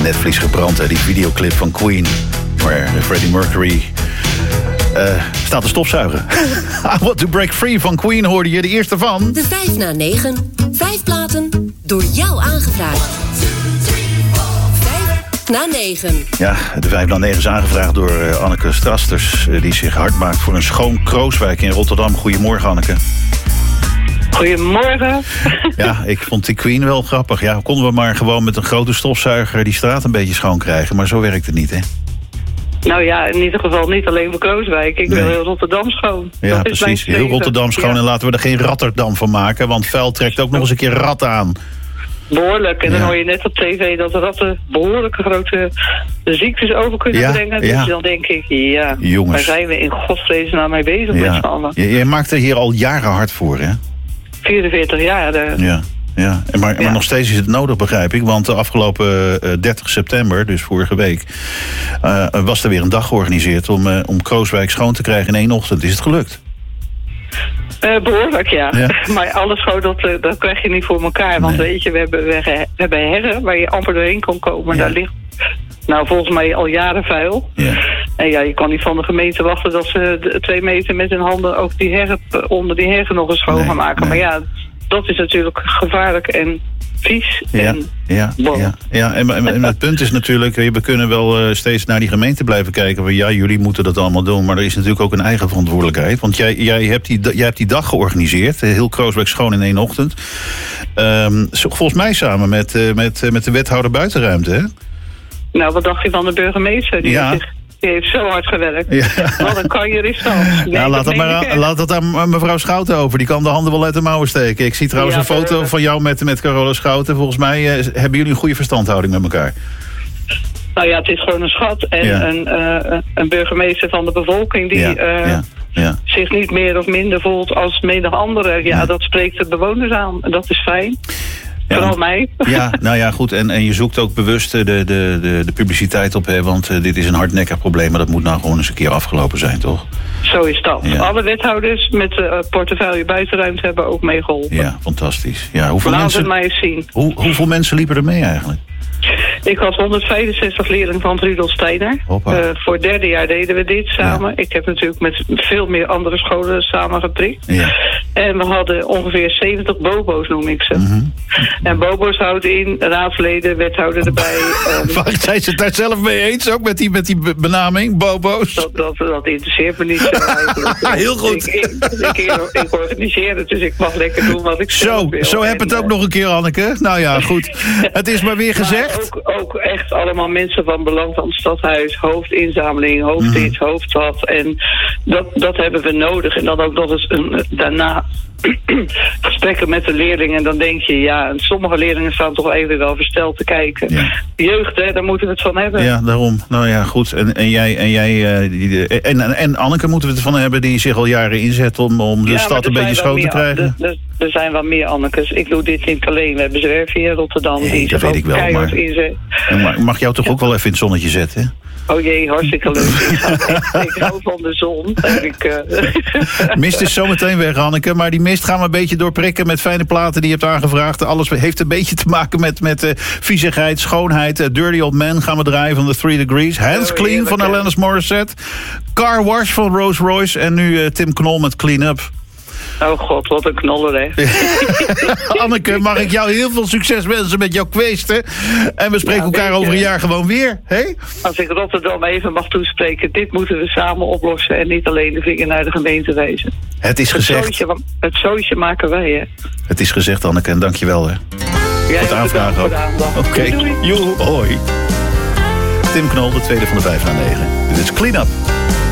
netvlies gebrand, hè, die videoclip van Queen. Waar Freddie Mercury staat te stopzuigen. I Want to Break Free van Queen hoorde je, de eerste van... De 5 na 9. 5 platen door jou aangevraagd. 5 na 9. Ja, de 5 na 9 is aangevraagd door Anneke Strasters... die zich hard maakt voor een schoon Krooswijk in Rotterdam. Goedemorgen, Anneke. Goedemorgen. Ja, ik vond die Queen wel grappig. Ja, konden we maar gewoon met een grote stofzuiger die straat een beetje schoon krijgen. Maar zo werkt het niet, hè? Nou ja, in ieder geval niet alleen voor Krooswijk. Ik wil heel Rotterdam schoon. Ja, precies. Heel Rotterdam schoon. Ja. En laten we er geen Rotterdam van maken. Want vuil trekt ook nog eens een keer ratten aan. Behoorlijk. En dan hoor je net op tv dat de ratten behoorlijke grote ziektes over kunnen brengen. Dus dan denk ik, jongens, waar zijn we in godsvrezen nou mee bezig met z'n allen? Jij maakt er hier al jaren hard voor, hè? 44 jaar. Ja, maar nog steeds is het nodig, begrijp ik. Want de afgelopen 30 september, dus vorige week... was er weer een dag georganiseerd om Krooswijk schoon te krijgen in 1 ochtend. Is het gelukt? Behoorlijk, ja. Maar alles gewoon, dat krijg je niet voor elkaar. Want weet je, we hebben herren waar je amper doorheen kon komen. Ja. Daar ligt volgens mij al jaren vuil. Ja. En je kan niet van de gemeente wachten dat ze 2 meter met hun handen ook die herren onder die herren nog eens schoon gaan maken. Nee. Maar dat is natuurlijk gevaarlijk en vies. En het punt is natuurlijk, we kunnen wel steeds naar die gemeente blijven kijken. Maar jullie moeten dat allemaal doen. Maar er is natuurlijk ook een eigen verantwoordelijkheid. Want jij hebt die dag georganiseerd. Heel Krooswijk schoon in 1 ochtend. Volgens mij samen met de wethouder buitenruimte, hè? Nou, wat dacht je van de burgemeester? Die heeft zo hard gewerkt. Ja. Wat een kanjer is dat. Laat dat aan mevrouw Schouten over. Die kan de handen wel uit de mouwen steken. Ik zie trouwens een foto van jou met Carola Schouten. Volgens mij hebben jullie een goede verstandhouding met elkaar. Nou ja, het is gewoon een schat. En een burgemeester van de bevolking die zich niet meer of minder voelt als menig andere. Ja, dat spreekt de bewoners aan. En dat is fijn. Vooral mij. Ja, nou ja, goed. En je zoekt ook bewust de publiciteit op, hè, want dit is een hardnekkig probleem, maar dat moet nou gewoon eens een keer afgelopen zijn, toch? Zo is dat. Ja. Alle wethouders met portefeuille buitenruimte hebben ook meegeholpen. Ja, fantastisch. Ja, hoeveel mensen liepen er mee eigenlijk? Ik had 165 leerlingen van Rudolf Steiner. Voor het 3e jaar deden we dit samen. Ja. Ik heb natuurlijk met veel meer andere scholen samen geprikt. Ja. En we hadden ongeveer 70 bobo's, noem ik ze. Mm-hmm. En bobo's houden in, raadsleden, wethouder erbij. Zijn ze het daar zelf mee eens, ook met die benaming, bobo's? Dat interesseert me niet zo eigenlijk. Heel goed. Ik organiseer het, dus ik mag lekker doen wat ik zelf wil. Zo heb het ook nog een keer, Anneke. Nou ja, goed. Het is maar weer gezegd. Ook echt allemaal mensen van belang van het stadhuis, hoofdinzameling, hoofddienst, hoofdstad. En dat hebben we nodig. En dan ook nog eens daarna gesprekken met de leerlingen. En dan denk je, sommige leerlingen staan toch even wel versteld te kijken. Ja. Jeugd, hè, daar moeten we het van hebben. Ja, daarom. Nou ja, goed. En jij en Anneke moeten we het van hebben, die zich al jaren inzet om de stad een beetje schoon te krijgen. Er zijn wel meer Annekes. Ik doe dit niet alleen. We hebben zwerven hier in Rotterdam. Nee, dat weet ik wel, maar mag jou toch ook wel even in het zonnetje zetten, hè? Oh jee, hartstikke leuk. Ik hou van de zon. Mist is zometeen weg, Anneke. Maar die mist gaan we een beetje doorprikken met fijne platen die je hebt aangevraagd. Alles heeft een beetje te maken met viezigheid, schoonheid. Dirty Old Man gaan we draaien van The 3 Degrees. Hands Clean van Alanis Morissette. Car Wash van Rolls Royce. En nu Tim Knol met Clean Up. Oh god, wat een knoller, hè. Anneke, mag ik jou heel veel succes wensen met jouw kweesten. En we spreken elkaar over een jaar gewoon weer, hè? Als ik Rotterdam even mag toespreken, dit moeten we samen oplossen en niet alleen de vinger naar de gemeente wijzen. Het is gezegd. Het zootje maken wij, hè. Het is gezegd, Anneke, en dankjewel, hè. Jij voor het aanvragen ook. Oké, joe, hoi. Tim Knol, de tweede van de 5 na 9. Dit is Clean Up.